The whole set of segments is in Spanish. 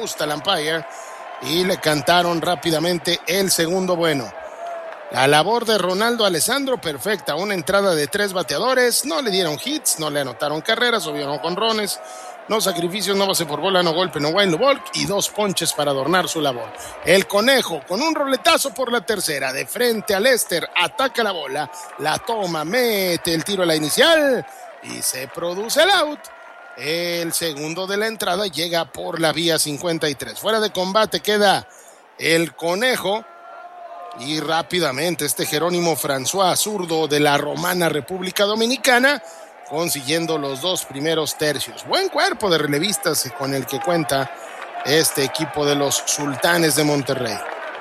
gusta el umpire y le cantaron rápidamente el segundo bueno. La labor de Ronaldo Alessandro, perfecta. Una entrada de 3 bateadores. No le dieron hits, no le anotaron carreras, obvio jonrones. No sacrificios, no base por bola, no golpe, no wild, no walk. Y 2 ponches para adornar su labor. El Conejo, con un roletazo por la tercera. De frente a Lester, ataca la bola. La toma, mete el tiro a la inicial. Y se produce el out. El segundo de la entrada llega por la vía 53. Fuera de combate queda el Conejo. Y rápidamente Jerónimo François, zurdo de la Romana República Dominicana, consiguiendo los 2 primeros tercios. Buen cuerpo de relevistas con el que cuenta este equipo de los Sultanes de Monterrey.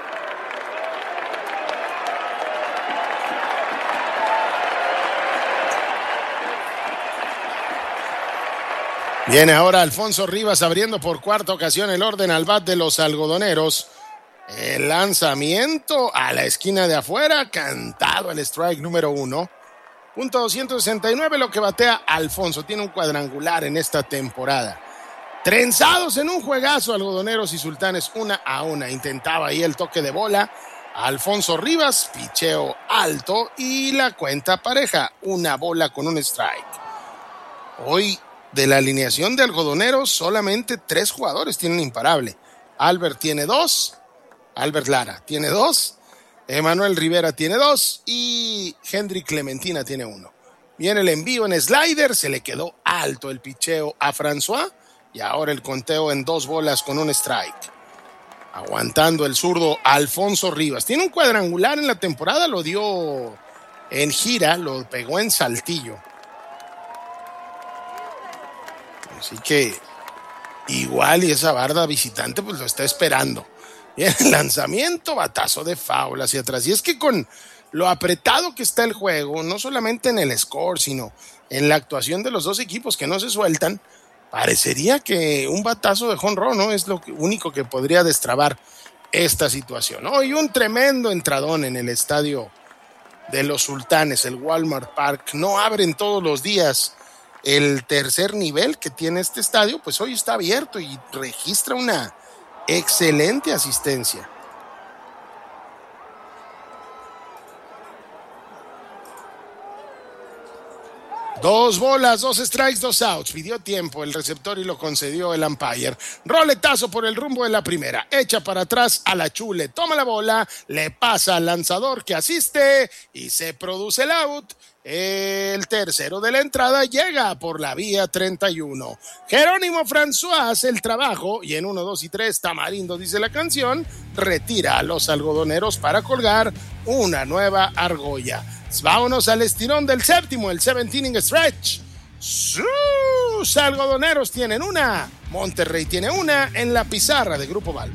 Viene ahora Alfonso Rivas abriendo por cuarta ocasión el orden al bat de los algodoneros. El lanzamiento a la esquina de afuera, cantado el strike número 1. Punto 269 lo que batea Alfonso. Tiene un cuadrangular en esta temporada. Trenzados en un juegazo, algodoneros y Sultanes 1-1. Intentaba ahí el toque de bola. Alfonso Rivas, picheo alto y la cuenta pareja. 1 bola con un strike. Hoy, de la alineación de algodoneros, solamente 3 jugadores tienen imparable. Albert tiene 2. Albert Lara tiene 2, Emanuel Rivera tiene 2 y Henry Clementina tiene 1. Viene el envío en slider, se le quedó alto el picheo a François y ahora el conteo en 2 bolas con un strike. Aguantando el zurdo Alfonso Rivas. Tiene un cuadrangular en la temporada, lo dio en gira, lo pegó en Saltillo. Así que igual y esa barda visitante pues lo está esperando. Y el lanzamiento, batazo de foul hacia atrás. Y es que con lo apretado que está el juego, no solamente en el score, sino en la actuación de los 2 equipos que no se sueltan, parecería que un batazo de jonrón, ¿no? Es lo único que podría destrabar esta situación. Hoy un tremendo entradón en el estadio de los Sultanes, el Walmart Park. No abren todos los días el tercer nivel que tiene este estadio, pues hoy está abierto y registra una excelente asistencia. Dos bolas, 2 strikes, 2 outs. Pidió tiempo el receptor y lo concedió el umpire. Roletazo por el rumbo de la primera. Echa para atrás a la Chule. Toma la bola, le pasa al lanzador que asiste y se produce el out. El tercero de la entrada llega por la vía 31. Jerónimo François hace el trabajo y en 1, 2 y 3, Tamarindo, dice la canción, retira a los algodoneros para colgar una nueva argolla. Vámonos al estirón del séptimo, el 7th inning stretch. Sus algodoneros tienen 1, Monterrey tiene 1 en la pizarra de Grupo Valvo.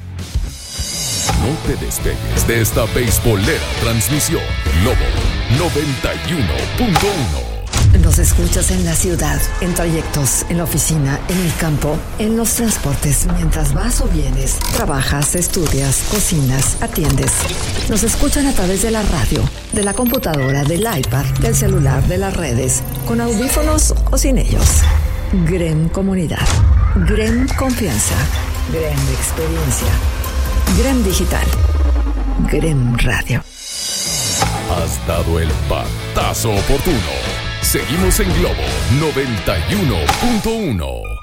No te despegues de esta beisbolera transmisión. Lobo 91.1. Nos escuchas en la ciudad, en trayectos, en la oficina, en el campo, en los transportes, mientras vas o vienes, trabajas, estudias, cocinas, atiendes. Nos escuchan a través de la radio, de la computadora, del iPad, del celular, de las redes, con audífonos o sin ellos. GREM Comunidad, GREM Confianza, GREM Experiencia, GREM Digital, GREM Radio. Has dado el batazo oportuno. Seguimos en Globo 91.1.